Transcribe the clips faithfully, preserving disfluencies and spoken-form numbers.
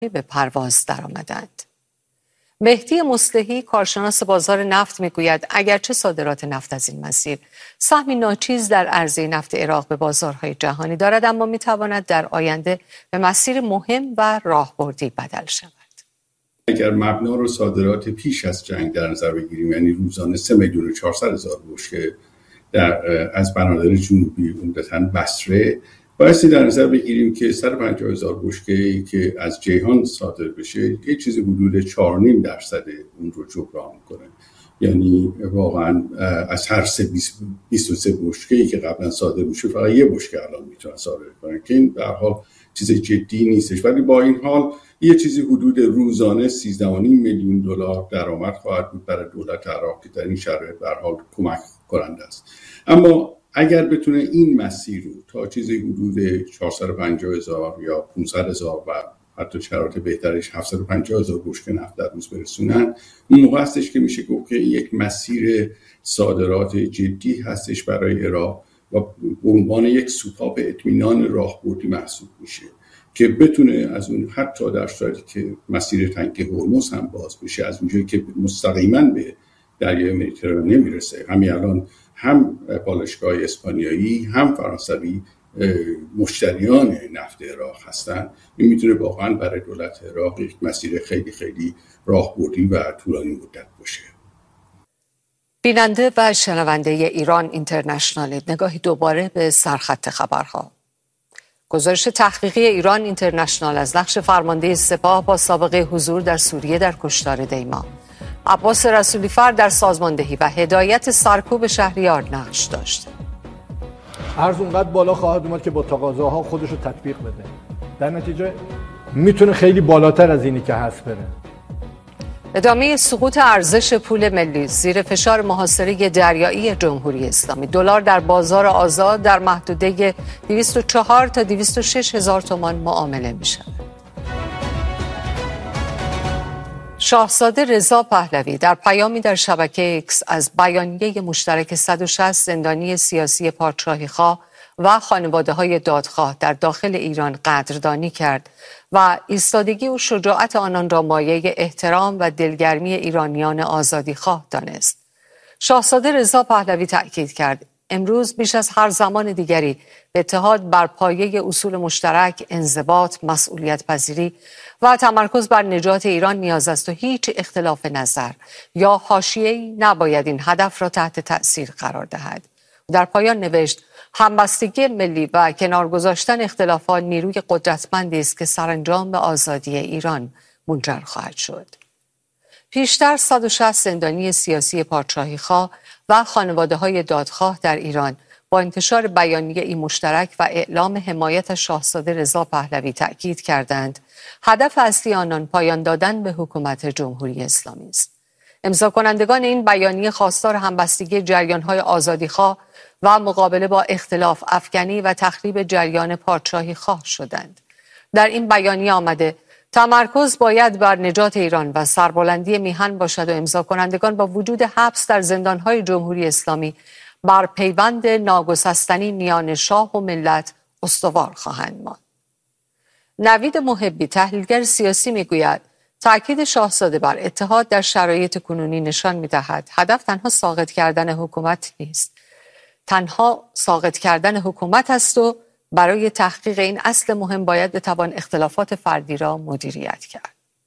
به پرواز درآمدند. مهدی مصلحی کارشناس بازار نفت میگوید اگرچه صادرات نفت از این مسیر سهمی ناچیز در عرضه نفت عراق به بازارهای جهانی دارد، اما میتواند در آینده به مسیر مهم و راهبردی بدل شود. اگر مبنا رو صادرات پیش از جنگ در نظر بگیریم، یعنی روزانه سه میلیون و چهارصد هزار بشکه در از بنادر جنوبی عمدتاً بصره، بایستی در نظر بگیریم که صد و پنجاه هزار بشکه‌ای که از جیهان صادر بشه یه چیزی حدود چهار و نیم درصد اون رو جبران کنه. یعنی واقعا از هر سه بیست و سه بشکه‌ای که قبلا صادر میشه فقط یه بشکه الان میتونن صادر کنن که این در حال چیز جدی نیستش. ولی با این حال یه چیزی حدود روزانه سیزده و نیم میلیون دلار درآمد خواهد بود برای دولت عراق که در این شرایط به هر حال کمک کننده است. اما اگر بتونه این مسیر رو تا چیزی حدود چهارصد و پنجاه هزار یا پانصد هزار و حتی شرایط بهترش هفتصد و پنجاه هزار بشکه نفت در روز برسونن، اون موقع هستش که میشه گفت که یک مسیر صادرات جدی هستش برای عراق و به عنوان یک سوپاپ اطمینان راهبردی محسوب میشه که بتونه از اون حتی در شرایطی که مسیر تنگه هرمز هم باز بشه، از اونجایی که مستقیما به دریای مدیترانه نمیرسه. همین الان هم پالایشگاه اسپانیایی هم فرانسوی مشتریان نفت عراق هستن. این میتونه واقعا برای دولت عراق یک مسیر خیلی خیلی راهبردی و طولانی مدت باشه. بیننده و شنونده ایران اینترنشنال، نگاهی دوباره به سرخط خبرها. گزارش تحقیقی ایران اینترنشنال از نقش فرمانده سپاه با سابقه حضور در سوریه در کشتار دیما. عباس رسولی‌فر در سازماندهی و هدایت سرکوب شهریار نقش داشت. ارز اونقدر بالا خواهد اومد که با تقاضاها خودش رو تطبیق بده. در نتیجه میتونه خیلی بالاتر از اینی که هست بره. ادامه سقوط ارزش پول ملی زیر فشار محاصره دریایی جمهوری اسلامی. دلار در بازار آزاد در محدوده دویست و چهار تا دویست و شش هزار تومان معامله می شود. شاهزاده رضا پهلوی در پیامی در شبکه اکس از بیانیه مشترک صد و شصت زندانی سیاسی پادشاهی‌خواه و خانواده‌های دادخواه در داخل ایران قدردانی کرد و ایستادگی و شجاعت آنان را مایه احترام و دلگرمی ایرانیان آزادیخواه دانست. شاهزاده رضا پهلوی تأکید کرد امروز بیش از هر زمان دیگری به اتحاد بر پایه اصول مشترک، انضباط، مسئولیت پذیری و تمرکز بر نجات ایران نیاز است و هیچ اختلاف نظر یا حاشیه‌ای نباید این هدف را تحت تأثیر قرار دهد. در پایان نوشت همبستگی ملی و کنار گذاشتن اختلافات نیروی قدرتمندی است که سرانجام به آزادی ایران منجر خواهد شد. پیشتر صد و شصت زندانی سیاسی پادشاهی‌خواه و خانواده‌های دادخواه در ایران با انتشار بیانیه‌ای مشترک و اعلام حمایت از شاهزاده رضا پهلوی تأکید کردند هدف اصلی آنان پایان دادن به حکومت جمهوری اسلامی است. امضا کنندگان این بیانیه خواستار همبستگی جریان‌های آزادیخواه و مقابله با اختلاف افکنی و تخریب جریان پادشاهی‌خواه شدند. در این بیانیه آمده تمرکز باید بر نجات ایران و سربلندی میهن باشد و امضا کنندگان با وجود حبس در زندان‌های جمهوری اسلامی بر پیوند ناگسستنی میان شاه و ملت استوار خواهند ماند. نوید محبی تحلیلگر سیاسی میگوید تأکید شاهزاده بر اتحاد در شرایط کنونی نشان می‌دهد هدف تنها ساقط کردن حکومت نیست، تنها ساقط کردن حکومت است و برای تحقیق این اصل مهم باید بتوان اختلافات فردی را مدیریت کرد.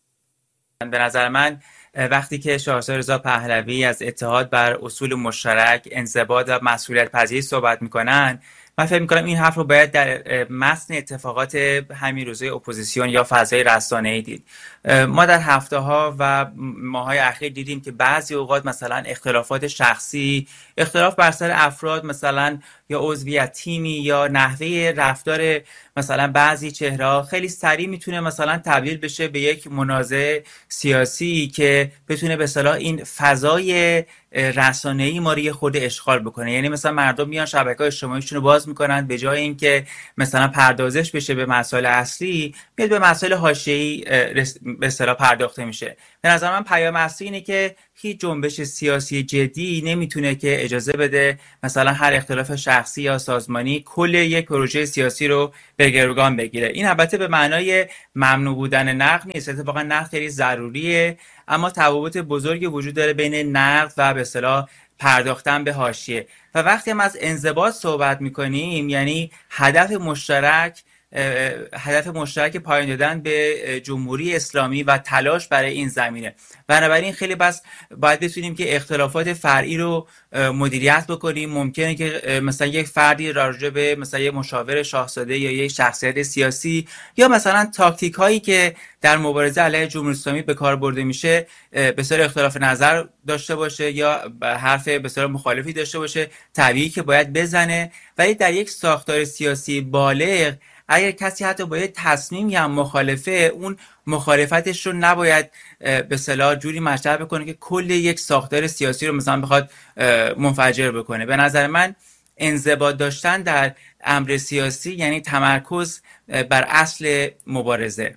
به نظر من وقتی که شاهزاده رضا پهلوی از اتحاد بر اصول مشترک، انضباط و مسئولیت پذیری صحبت میکنن، من فکر میکنم این حرف رو باید در متن اتفاقات همین روزه اپوزیسیون یا فضای رسانه‌ای دید. ما در هفته ها و ماهای اخیر دیدیم که بعضی اوقات مثلا اختلافات شخصی، اختلاف بر سر افراد مثلا یا عضویت تیمی یا نحوه رفتار مثلا بعضی چهره‌ها خیلی سریع میتونه مثلا تبدیل بشه به یک منازعه سیاسی که بتونه به اصطلاح این فضای رسانه‌ای ما رو یه خود اشغال بکنه. یعنی مثلا مردم میان شبکه‌های اجتماعیشون رو باز میکنن، به جای اینکه مثلا پردازش بشه به مسائل اصلی، میاد به مسائل حاشیه‌ای به اصطلاح پرداخته میشه به نظر من پیام اصلی اینه که هیچ جنبش سیاسی جدی نمیتونه که اجازه بده مثلا هر اختلاف شخصی یا سازمانی کل یک پروژه سیاسی رو به گروگان بگیره. این البته به معنای ممنوع بودن نقد نیست، اتفاقا نقد خیلی ضروریه، اما تفاوت بزرگی وجود داره بین نقد و به اصطلاح پرداختن به حاشیه. و وقتی هم از انضباط صحبت میکنیم یعنی هدف مشترک هدف مشترک پایان دادن به جمهوری اسلامی و تلاش برای این زمینه. بنابراین خیلی بس باید بتونیم که اختلافات فرعی رو مدیریت بکنیم. ممکنه که مثلا یک فردی راجع به مثلا یک مشاور شاهزاده یا یک شخصیت سیاسی یا مثلا تاکتیک هایی که در مبارزه علیه جمهوری اسلامی به کار برده میشه بسیار اختلاف نظر داشته باشه یا حرف بسیار مخالفی داشته باشه، طبیعی که باید بزنه. ولی در یک ساختار سیاسی بالغ اگر کسی حتی با یه تصمیمی هم مخالفه، اون مخالفتش رو نباید به اصطلاح جوری مطرح بکنه که کل یک ساختار سیاسی رو مثلا بخواد منفجر بکنه. به نظر من انضباط داشتن در امر سیاسی یعنی تمرکز بر اصل مبارزه.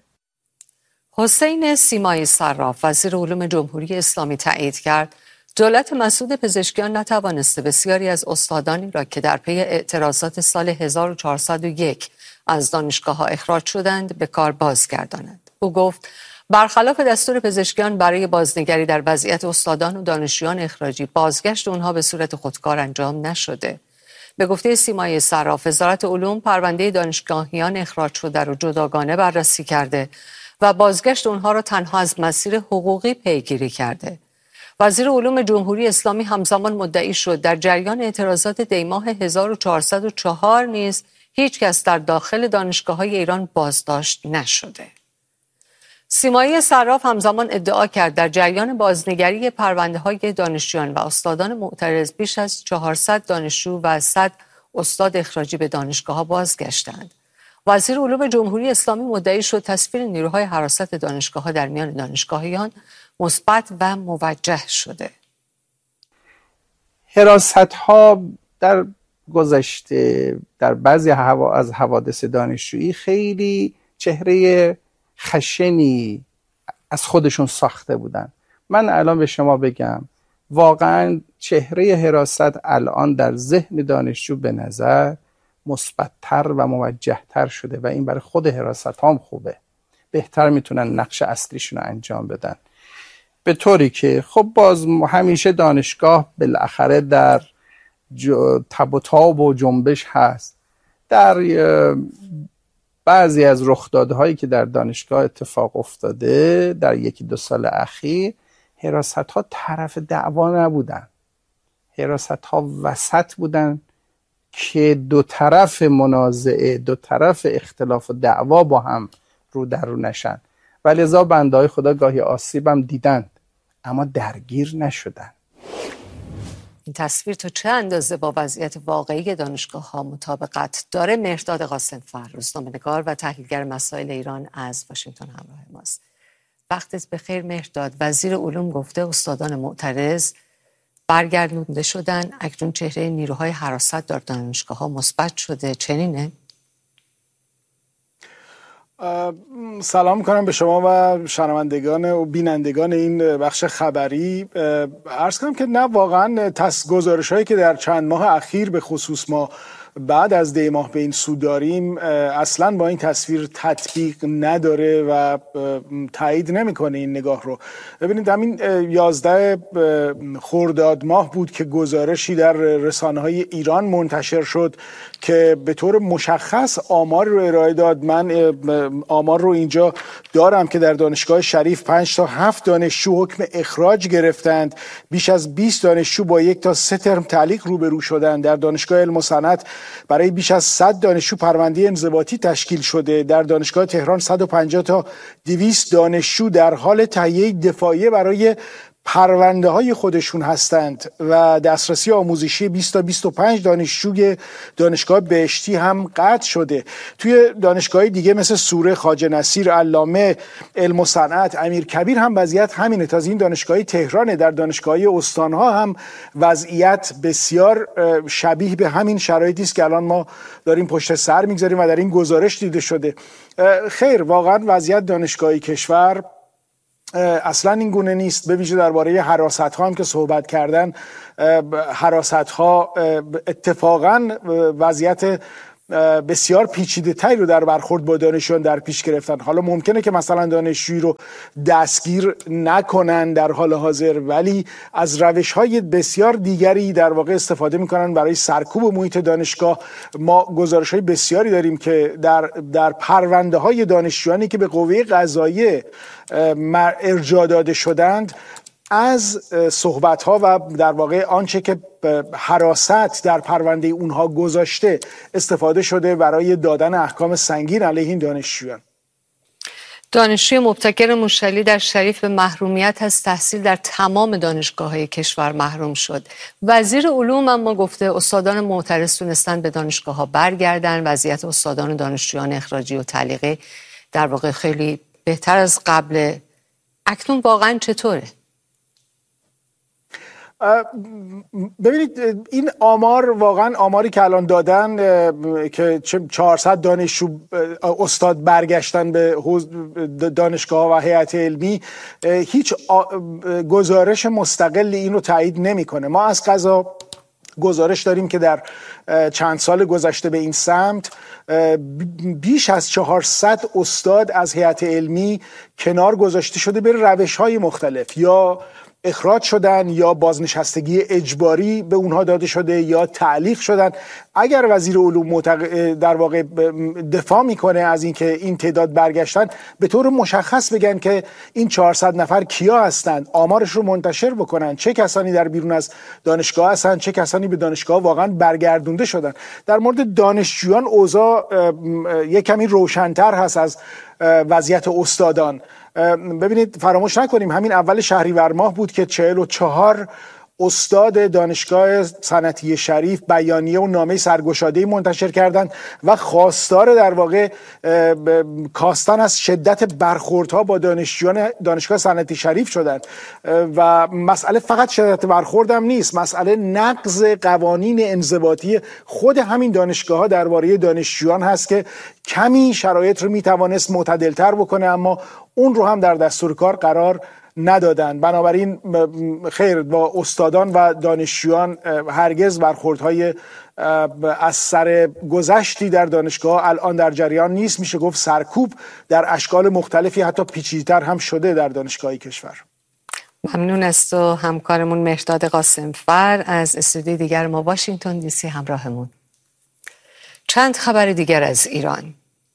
حسین سیمایی صراف وزیر علوم جمهوری اسلامی تایید کرد دولت مسعود پزشکیان نتوانسته بسیاری از استادانی را که در پی اعتراضات سال هزار و چهارصد و یک از دانشگاه‌ها اخراج شدند به کار بازگرداند. او گفت برخلاف دستور پزشکیان برای بازنگری در وضعیت استادان و دانشجویان اخراجی، بازگشت اونها به صورت خودکار انجام نشده. به گفته سیمایی صراف، وزارت علوم پرونده دانشگاهیان اخراج شده را جداگانه بررسی کرده و بازگشت اونها را تنها از مسیر حقوقی پیگیری کرده. وزیر علوم جمهوری اسلامی همزمان مدعی شد در جریان اعتراضات دیماه هزار و چهارصد و چهار نیز هیچ کس در داخل دانشگاه‌های ایران بازداشت نشده. سیمایی صراف همزمان ادعا کرد در جریان بازنگری پرونده‌های دانشجویان و استادان معترض بیش از چهارصد دانشجو و صد استاد اخراجی به دانشگاه‌ها بازگشتند. وزیر علوم جمهوری اسلامی مدعی شد تصویر نیروهای حراست دانشگاه‌ها در میان دانشگاهیان مثبت و موجه شده. حراست‌ها در گذشته در بعضی حوا... از حوادث دانشجویی خیلی چهره خشنی از خودشون ساخته بودن. من الان به شما بگم واقعا چهره حراست الان در ذهن دانشجو به نظر مثبت‌تر و موجه‌تر شده و این برای خود حراست هم خوبه. بهتر میتونن نقش اصلیشون رو انجام بدن. به طوری که خب باز همیشه دانشگاه بالاخره در تب و تاب و جنبش هست. در بعضی از رخدادهایی که در دانشگاه اتفاق افتاده در یکی دو سال اخیر، حراست ها طرف دعوا نبودن، حراست ها وسط بودن که دو طرف منازعه، دو طرف اختلاف و دعوا با هم رو در رو نشن. و لذا بنده های خدا گاهی آسیب هم دیدند اما درگیر نشدن. این تصویر تا چه اندازه با وضعیت واقعی دانشگاه ها مطابقت داره؟ مهرداد قاسم‌فر، روزنامه‌نگار و تحلیلگر مسائل ایران از واشنگتن همراه ماست. وقتت بخیر مهرداد. وزیر علوم گفته استادان معترض برگردونده شدن، اکنون چهره نیروهای حراست در دانشگاه ها مثبت شده، چنینه؟ سلام میکنم به شما و شنوندگان و بینندگان این بخش خبری. عرض کنم که نه، واقعا گزارش هایی که در چند ماه اخیر به خصوص ما بعد از دی ماه به این سو داریم اصلا با این تصویر تطبیق نداره و تایید نمیکنه این نگاه رو. ببینید همین یازده خرداد ماه بود که گزارشی در رسانه های ایران منتشر شد که به طور مشخص آمار رو ارائه داد. من آمار رو اینجا دارم که در دانشگاه شریف پنج تا هفت دانشجو حکم اخراج گرفتند، بیش از بیست دانشجو با یک تا سه ترم تعلیق روبرو شدند. در دانشگاه علم و صنعت برای بیش از صد دانشجو پرونده انضباطی تشکیل شده. در دانشگاه تهران صد و پنجاه تا دویست دانشجو در حال تهیه دفاعیه برای پرونده های خودشون هستند و دسترسی آموزشی بیست تا بیست و پنج دانشجوی دانشگاه بهشتی هم قطع شده. توی دانشگاه دیگه مثل سوره، خواجه نصیر، علامه، علم و صنعت، امیرکبیر هم وضعیت همینه. تازه این دانشگاه تهرانه. در دانشگاه استانها هم وضعیت بسیار شبیه به همین شرایطی است که الان ما داریم پشت سر میگذاریم و در این گزارش دیده شده. خیر، واقعا وضعیت دانشگاهی کشور اصلا این گونه نیست. به ویژه درباره حراست‌ها هم که صحبت کردن، حراست‌ها اتفاقا وضعیت بسیار پیچیده تری رو در برخورد با دانشجویان در پیش گرفتن. حالا ممکنه که مثلا دانشجویی رو دستگیر نکنن در حال حاضر، ولی از روش‌های بسیار دیگری در واقع استفاده میکنن برای سرکوب محیط دانشگاه. ما گزارش‌های بسیاری داریم که در در پرونده‌های دانشجویانی که به قوه قضاییه ارجاع داده شدند از صحبت‌ها و در واقع آنچه که حراست در پرونده اونها گذاشته استفاده شده برای دادن احکام سنگین علیه این دانشجویان. دانشجوی مبتکر مشتلی در شریف به محرومیت از تحصیل در تمام دانشگاه‌های کشور محروم شد. وزیر علوم اما گفته استادان معترض تونستن به دانشگاه‌ها برگردن. وضعیت استادان و دانشجویان اخراجی و تعلیقی در واقع خیلی بهتر از قبل. اکنون واقعا چطوره؟ ببینید این آمار واقعا آماری که الان دادن که چهارصد دانشجو استاد برگشتن به دانشگاه و هیئت علمی، هیچ گزارش مستقلی این رو تایید نمیکنه. ما از قضا گزارش داریم که در چند سال گذشته به این سمت بیش از چهارصد استاد از هیئت علمی کنار گذاشته شده به روش‌های مختلف، یا اخراج شدن یا بازنشستگی اجباری به اونها داده شده یا تعلیق شدن. اگر وزیر علوم معتق... در واقع دفاع میکنه از اینکه این تعداد برگشتن، به طور مشخص بگن که این چهارصد نفر کیا هستند، آمارش رو منتشر بکنن، چه کسانی در بیرون از دانشگاه هستند، چه کسانی به دانشگاه واقعا برگردونده شدن. در مورد دانشجویان اوضاع یک کمی روشن‌تر هست از وضعیت استادان. ببینید فراموش نکنیم همین اول شهریور ماه بود که چهل و چهار استاد دانشگاه صنعتی شریف بیانیه و نامه سرگشاده‌ای منتشر کردند و خواستار در واقع کاستن از شدت برخوردها با دانشجویان دانشگاه صنعتی شریف شدند. و مسئله فقط شدت برخورد هم نیست، مسئله نقض قوانین انضباطی خود همین دانشگاه ها درباره دانشجویان هست که کمی شرایط رو میتوانست معتدلتر بکنه، اما اون رو هم در دستور کار قرار ندادن. بنابراین خیر، با استادان و دانشجویان هرگز برخوردهای از سر گذشتی در دانشگاه الان در جریان نیست. میشه گفت سرکوب در اشکال مختلفی حتی پیچیده‌تر هم شده در دانشگاهی کشور. ممنون از تو همکارمون مهرداد قاسمفر از استودیوی دیگر ما واشنگتن دی سی همراهمون. چند خبر دیگر از ایران.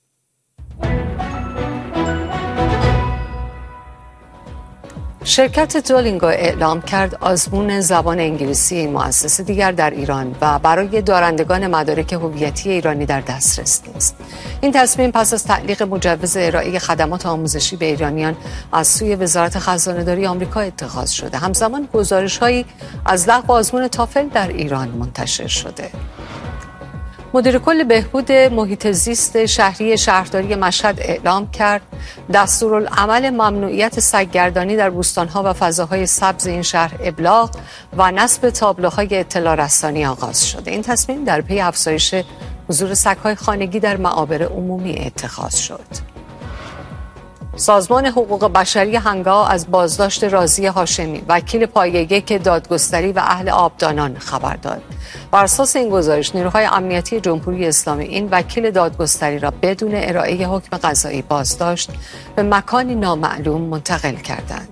شرکت دولینگو اعلام کرد آزمون زبان انگلیسی این مؤسسه دیگر در ایران و برای دارندگان مدارک هویتی ایرانی در دسترس نیست. این تصمیم پس از تعلیق مجوز ارائه خدمات آموزشی به ایرانیان از سوی وزارت خزانه‌داری آمریکا اتخاذ شده. همزمان گزارش‌هایی از لغو آزمون تافل در ایران منتشر شده. مدیر کل بهبود محیط زیست شهری شهرداری مشهد اعلام کرد دستورالعمل ممنوعیت سگ‌گردانی در بوستان‌ها و فضاهای سبز این شهر ابلاغ و نصب تابلوهای اطلاع رسانی آغاز شده. این تصمیم در پی افزایش حضور سگ‌های خانگی در معابر عمومی اتخاذ شد. سازمان حقوق بشری هنگا از بازداشت راضیه هاشمی، وکیل پایه یک دادگستری و اهل آبدانان خبر داد. بر اساس این گزارش نیروهای امنیتی جمهوری اسلامی این وکیل دادگستری را بدون ارائه حکم قضایی بازداشت به مکانی نامعلوم منتقل کردند.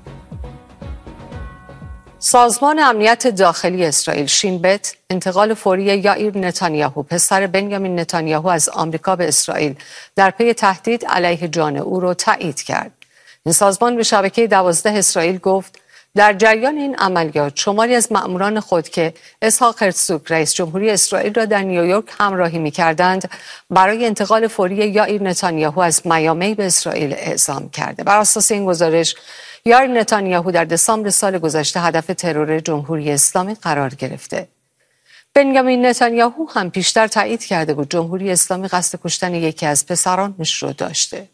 سازمان امنیت داخلی اسرائیل شین بت انتقال فوری یائیر نتانیاهو پسر بنیامین نتانیاهو از آمریکا به اسرائیل در پی تهدید علیه جان او را تایید کرد. این سازمان به شبکه دوازده اسرائیل گفت در جریان این عملیات شماری از مأموران خود که اسحاق هرتزوگ رئیس جمهوری اسرائیل را در نیویورک همراهی می‌کردند برای انتقال فوری یائیر نتانیاهو از میامی به اسرائیل اعزام کرده. بر اساس این گزارش یائیر نتانیاهو در دسامبر سال گذشته هدف ترور جمهوری اسلامی قرار گرفته. بنیامین نتانیاهو هم پیشتر تایید کرده بود جمهوری اسلامی قصد کشتن یکی از پسرانش رو داشته.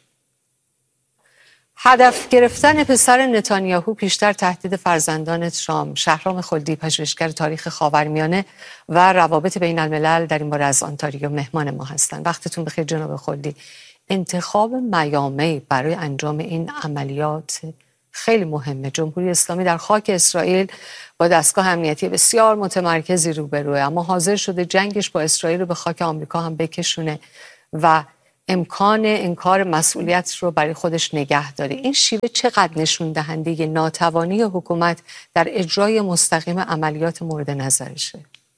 هدف گرفتن پسر نتانیاهو پیشتر تهدید فرزندان ترامپ، شهرام خلدی پژوهشگر تاریخ خاورمیانه و روابط بین الملل در این باره از آنتاریو مهمان ما هستند. وقتتون بخیر جناب خلدی. انتخاب میامی برای انجام این عملیات خیلی مهمه. جمهوری اسلامی در خاک اسرائیل با دستگاه امنیتی بسیار متمرکزی روبروه، اما حاضر شده جنگش با اسرائیل رو به خاک آمریکا هم بکشونه و امکان انکار مسئولیت رو برای خودش نگه داره. این شیوه چقدر نشون دهنده ناتوانی حکومت در اجرای مستقیم عملیات مورد نظرشه؟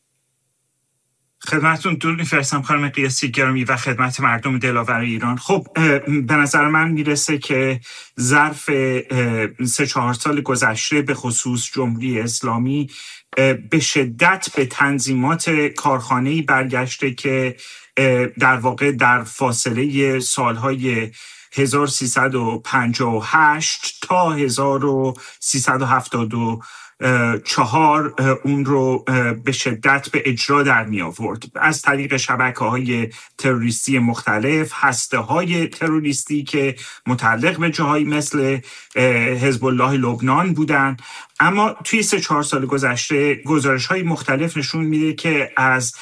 خدمتتون درود می‌فرستم خانم قیاسی گرامی و خدمت مردم دلاور ایران. خب به نظر من میرسه که ظرف سه چهار سال گذشته به خصوص جمهوری اسلامی به شدت به تنظیمات کارخانه‌ای برگشته که در واقع در فاصله سالهای هزار و سیصد و پنجاه و هشت تا هزار و سیصد و هفتاد و چهار اون رو به شدت به اجرا در می آورد از طریق شبکه‌های تروریستی مختلف، هسته‌های تروریستی که متعلق به جاهایی مثل حزب الله لبنان بودن. اما توی سه چهار سال گذشته گزارش‌های مختلف نشون میده که از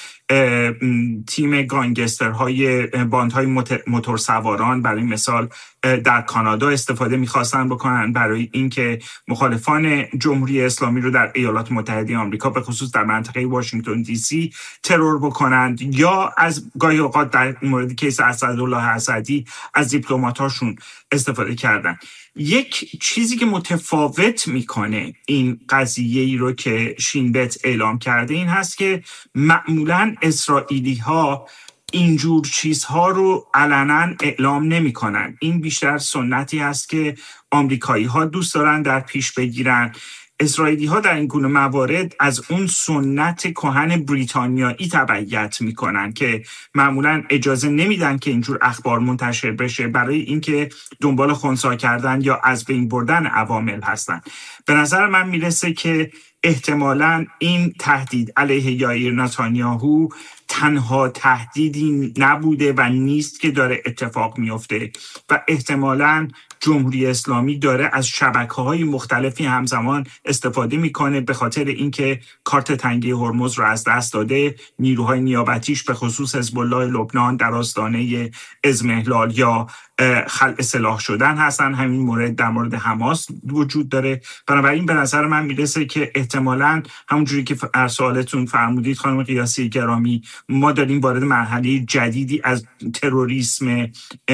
تیم گانگسترهای باندهای موتورسواران برای مثال در کانادا استفاده می‌خواستن بکنن برای اینکه مخالفان جمهوری اسلامی رو در ایالات متحده آمریکا به خصوص در منطقه واشنگتن دی سی ترور بکنند، یا از گاهی اوقات در مورد کیس اسدالله اسدی از دیپلمات‌هاشون استفاده کردن. یک چیزی که متفاوت میکنه این قضیه ای رو که شین بت اعلام کرده این هست که معمولاً اسرائیلی ها اینجور چیزها رو علنا اعلام نمی کنن. این بیشتر سنتی هست که آمریکایی ها دوست دارن در پیش بگیرن. اسرائیلی ها در این گونه موارد از اون سنت کهن بریتانیایی تبعیت میکنن که معمولا اجازه نمیدن که اینجور اخبار منتشر بشه برای اینکه دنبال خنثی کردن یا از بین بردن عوامل هستن. به نظر من میرسه که احتمالاً این تهدید علیه یائیر نتانیاهو تنها تهدیدی نبوده و نیست که داره اتفاق میفته و احتمالاً جمهوری اسلامی داره از شبکه‌های مختلفی همزمان استفاده میکنه به خاطر اینکه کارت تنگه هرمز رو از دست داده. نیروهای نیابتیش به خصوص حزب الله لبنان در آستانه اضمحلال یا خلع سلاح شدن هستن. همین مورد در مورد حماس وجود داره. بنابراین به نظر من میرسه که احتمالاً همونجوری که در سوالتون فرمودید خانم قیاسی گرامی، ما داریم وارد مرحله جدیدی از تروریسم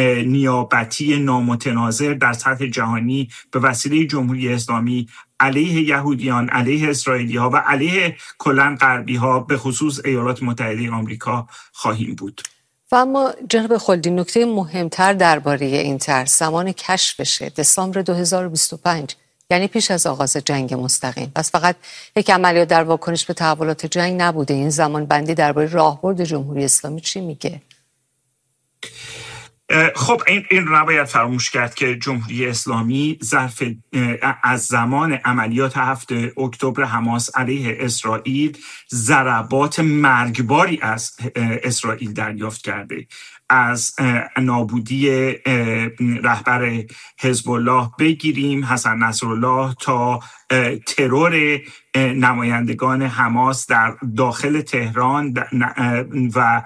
نیابتی نامتناظر در سطح جهانی به وسیله جمهوری اسلامی علیه یهودیان، علیه اسرائیلی ها و علیه کلاً غربی ها به خصوص ایالات متحده آمریکا خواهیم بود. و اما جناب خلدی، نکته مهمتر درباره این ترس زمان کشفشه، دسامبر دو هزار و بیست و پنج، یعنی پیش از آغاز جنگ مستقیم. پس فقط یک عملیات در واکنش به تحولات جنگ نبوده. این زمان بندی درباره راهبرد جمهوری اسلامی چی میگه؟ خب این این رو نباید فراموش کرد که جمهوری اسلامی ظرف از زمان عملیات هفتم اکتبر حماس علیه اسرائیل ضربات مرگباری از اسرائیل دریافت کرده. از نابودی رهبر حزب الله بگیریم حسن نصرالله تا ترور نمایندگان حماس در داخل تهران و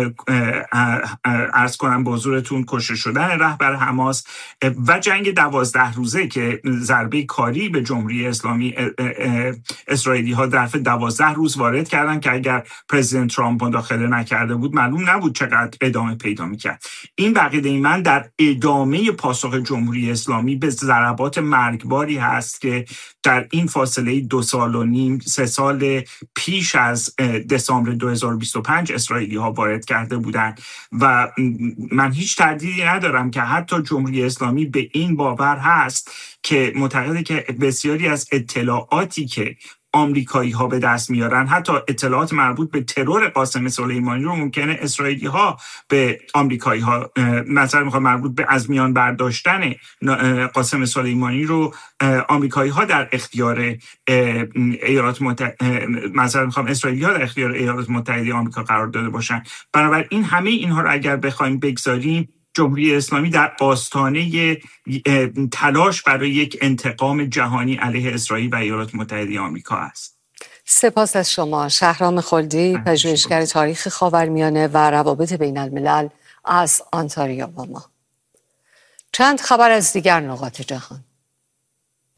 عرض کنم به حضورتون کشته شدن رهبر حماس و جنگ دوازده روزه که ضربه کاری به جمهوری اسلامی اسرائیلی ها در دوازده روز وارد کردن که اگر پرزیدنت ترامپ مداخله نکرده بود معلوم نبود چقدر ادامه پیدا میکرد. این بقیده من در ادامه پاسخ جمهوری اسلامی به ضربات مرگباری هست که در این فاصله دو سال و نیم سه سال پیش از دسامبر دو هزار و بیست و پنج اسرائیلی ها وارد کرده بودند و من هیچ تردیدی ندارم که حتی جمهوری اسلامی به این باور هست که معتقده که بسیاری از اطلاعاتی که آمریکایی ها به دست میارن، حتی اطلاعات مربوط به ترور قاسم سلیمانی رو ممکنه اسرائیلی ها به آمریکایی ها مثلا میخواد مربوط به از میان برداشتن قاسم سلیمانی رو آمریکایی ها در اختیار ایالات متحده مثلا میخوام اسرائیلی ها در اختیار ایالات متحده آمریکا قرار داده باشن. بنابراین همه اینها رو اگر بخوایم بگذاریم، جمهوری اسلامی در آستانه تلاش برای یک انتقام جهانی علیه اسرائیل و ایالات متحده آمریکا است. سپاس از شما شهرام خلدی، پژوهشگر تاریخ خاورمیانه و روابط بین الملل از آنتاریو با ما. چند خبر از دیگر نقاط جهان.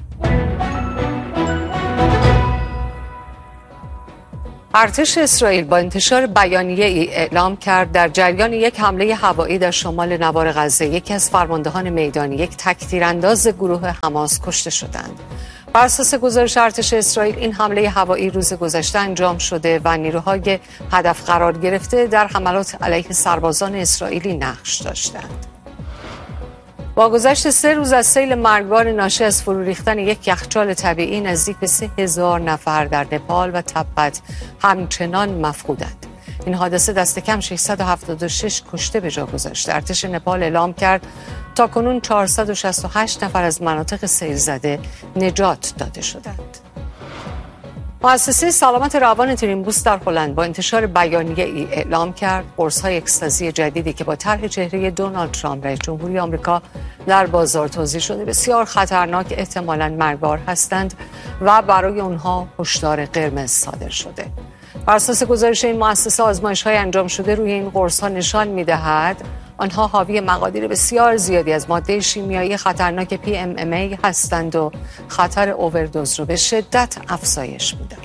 ارتش اسرائیل با انتشار بیانیه ای اعلام کرد در جریان یک حمله هوایی در شمال نوار غزه یکی از فرماندهان میدانی یک تکتیرانداز گروه حماس کشته شدند. بر اساس گزارش ارتش اسرائیل این حمله هوایی روز گذشته انجام شده و نیروهای هدف قرار گرفته در حملات علیه سربازان اسرائیلی نقش داشتند. با گذشت سه روز از سیل مرگبار ناشی از فرو ریختن یک یخچال طبیعی نزدیک به سه هزار نفر در نپال و تبت همچنان مفقودند. این حادثه دست کم ششصد و هفتاد و شش کشته به جا گذاشت. ارتش نپال اعلام کرد تا کنون چهارصد و شصت و هشت نفر از مناطق سیل زده نجات داده شدند. مؤسسه سلامت روان تریمبوس در هلند با انتشار بیانیه ای اعلام کرد قرص‌های اکستازی جدیدی که با طرح چهره دونالد ترامپ رئیس جمهوری آمریکا در بازار توزیع شده بسیار خطرناک، احتمالاً مرگبار هستند و برای اونها هشدار قرمز صادر شده. بر اساس گزارش این مؤسسه آزمایش‌های انجام شده روی این قرص‌ها نشان می‌دهد آنها حاوی مقادیر بسیار زیادی از ماده شیمیایی خطرناک پی ام ام ای هستند و خطر اووردوز رو به شدت افزایش میدن.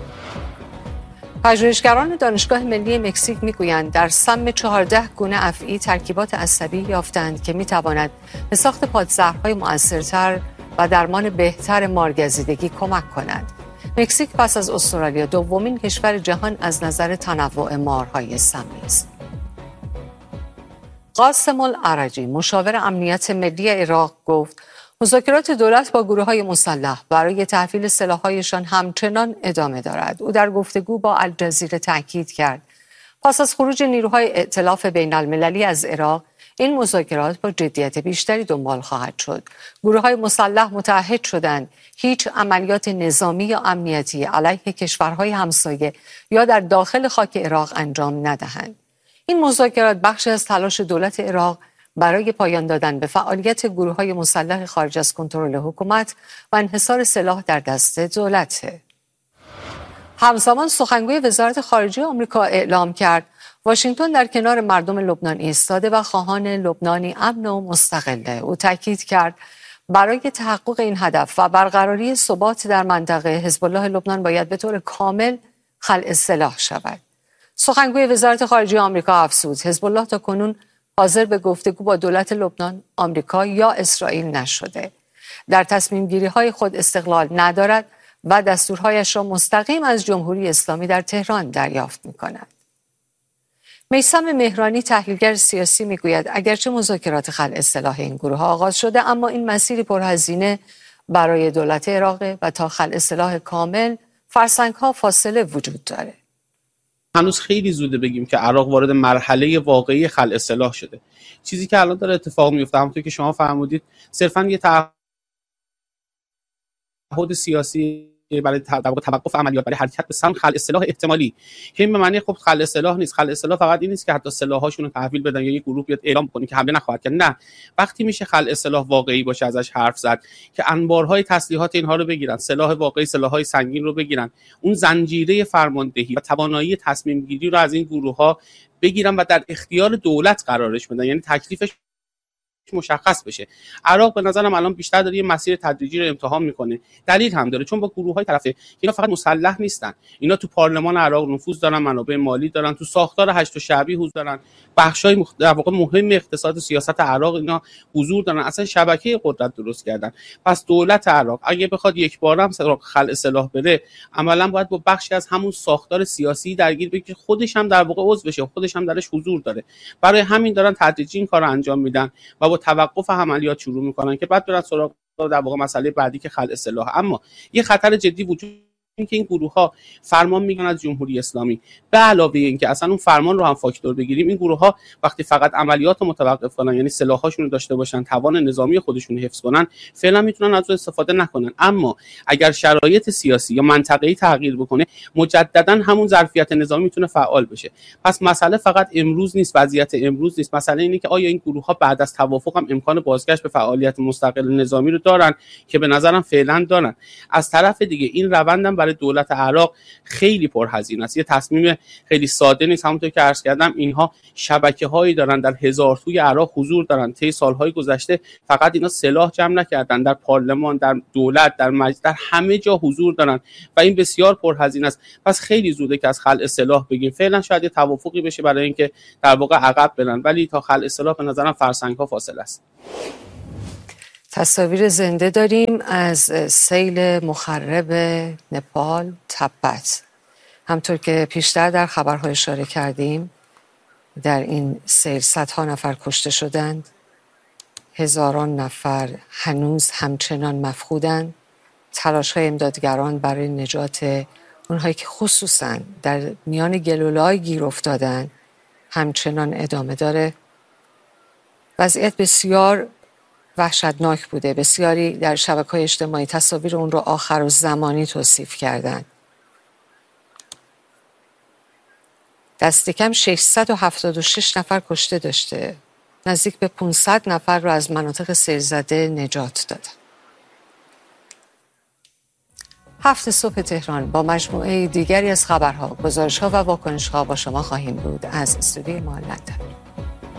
پژوهشگران دانشگاه ملی مکزیک میگویند در سم چهارده گونه افعی ترکیبات عصبی یافتند که میتواند به ساخت پادزهرهای مؤثرتر و درمان بهتر مارگزیدگی کمک کند. مکزیک پس از استرالیا دومین کشور جهان از نظر تنوع مارهای سمی است. قاسم العرجی مشاور امنیت ملی عراق گفت مذاکرات دولت با گروه‌های مسلح برای تحویل سلاح‌هایشان همچنان ادامه دارد. او در گفتگو با الجزیره تاکید کرد پس از خروج نیروهای ائتلاف بین‌المللی از عراق این مذاکرات با جدیت بیشتری دنبال خواهد شد. گروه‌های مسلح متعهد شدند هیچ عملیات نظامی یا امنیتی علیه کشورهای همسایه یا در داخل خاک عراق انجام ندهند. این مذاکرات بخشی از تلاش دولت عراق برای پایان دادن به فعالیت گروه‌های مسلح خارج از کنترل حکومت و انحصار سلاح در دست دولته. همزمان سخنگوی وزارت خارجه آمریکا اعلام کرد واشنگتن در کنار مردم لبنان ایستاده و خواهان لبنانی امن و مستقله. او تاکید کرد برای تحقق این هدف و برقراری ثبات در منطقه حزب الله لبنان باید به طور کامل خلع سلاح شود. سخنگوی وزارت خارجه آمریکا افزود حزب الله تا کنون حاضر به گفتگو با دولت لبنان، آمریکا یا اسرائیل نشده. در تصمیم گیری های خود استقلال ندارد و دستورهایش را مستقیم از جمهوری اسلامی در تهران دریافت می کند. میثم مهرانی تحلیلگر سیاسی می گوید اگرچه مذاکرات خلع سلاح این گروه ها آغاز شده اما این مسیری پرهزینه برای دولت عراق و تا خلع سلاح کامل فرسنگ ها فاصله وجود داره. هنوز خیلی زوده بگیم که عراق وارد مرحله واقعی خلع سلاح شده. چیزی که الان داره اتفاق میفته همونطور که شما فرمودید صرفاً یه تعهد سیاسی برای توقف عملیات برای حرکت به سمت خلع سلاح احتمالی که این به معنی خب خلع سلاح نیست. خلع سلاح فقط این نیست که حتی سلاح‌هاشون رو تحویل بدن یا یک گروه بیاد اعلام کنه که حمله نخواهد کرد. نه، وقتی میشه خلع سلاح واقعی باشه ازش حرف زد که انبارهای تسلیحات اینها رو بگیرن، سلاح واقعی، سلاح‌های سنگین رو بگیرن، اون زنجیره فرماندهی و توانایی تصمیم گیری رو از این گروه‌ها بگیرن و در اختیار دولت قرارش بدن، یعنی تکلیفش مشخص بشه. عراق به نظرم الان بیشتر داره یه مسیر تدریجی رو امتحان میکنه. دلیل هم داره چون با گروه‌های طرفه اینا فقط مسلح نیستن، اینا تو پارلمان عراق نفوذ دارن، منابع مالی دارن، تو ساختار هشت شعبی حضور دارن، بخشای مخ... در واقع مهم اقتصاد و سیاست عراق اینا حضور دارن، اصلا شبکه قدرت درست کردن. پس دولت عراق اگه بخواد یک بار هم خلع سلاح بره عملاً باید با بخشی از همون ساختار سیاسی درگیر بشه، خودش هم در واقع عضو بشه، خودش هم درش حضور داره. برای همین دارن تدریجی این کارو انجام میدن و با توقف عملیات شروع میکنن که بعد برن سراغ در واقع مسئله بعدی که خلع سلاح. اما یه خطر جدی وجود این که این گروه ها فرمان میگن از جمهوری اسلامی، به علاوه این که اصلا اون فرمان رو هم فاکتور بگیریم، این گروه ها وقتی فقط عملیات رو متوقف کنن، یعنی سلاحاشون رو داشته باشن، توان نظامی خودشون رو حفظ کنن، فعلا میتونن از اون استفاده نکنن. اما اگر شرایط سیاسی یا منطقه‌ای تغییر بکنه مجددا همون ظرفیت نظامی میتونه فعال بشه. پس مسئله فقط امروز نیست، وضعیت امروز نیست، مسئله اینه که آیا این گروه ها بعد از توافق هم امکان بازگشت به فعالیت مستقل نظامی رو دارن که به نظرم فعلا دارن. از طرف دیگه این روندم برای دولت عراق خیلی پرهزینه است. یه تصمیم خیلی ساده نیست. همونطور که عرض کردم اینها شبکه‌هایی دارن در هزار توی عراق حضور دارن. طی سالهای گذشته فقط اینا سلاح جمع نکردن، در پارلمان، در دولت، در مجلس، در همه جا حضور دارن و این بسیار پرهزینه است. پس خیلی زوده که از خلع سلاح بگیم. فعلا شاید یه توافقی بشه برای اینکه در واقع عقب برن، ولی تا خلع سلاح به نظرم فرسنگ‌ها فاصله است. تصاویر زنده داریم از سیل مخرب نپال تبت. همطور که پیشتر در خبرها اشاره کردیم در این سیل صدها نفر کشته شدند، هزاران نفر هنوز همچنان مفقودند. تلاش‌های امدادگران برای نجات اونهایی که خصوصاً در میان گلوله‌های گیر افتادن همچنان ادامه داره. وضعیت بسیار وحشتناک بوده. بسیاری در شبکه‌های اجتماعی تصاویر اون رو آخر و زمانی توصیف کردند. دست کم ششصد و هفتاد و شش نفر کشته داشته. نزدیک به پانصد نفر رو از مناطق سیل زده نجات داده. هفت صبح تهران با مجموعه دیگری از خبرها، گزارش‌ها و واکنش‌ها با شما خواهیم بود از استودیوی ما لندن.